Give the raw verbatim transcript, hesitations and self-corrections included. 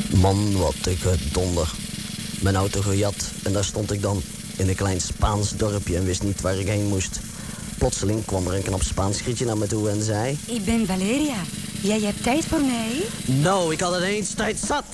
Man, wat ik donder. Mijn auto gejat en daar stond ik dan in een klein Spaans dorpje en wist niet waar ik heen moest. Plotseling kwam er een knap Spaans grietje naar me toe en zei... Ik ben Valeria. Jij hebt tijd voor mij? Nou, ik had ineens tijd zat.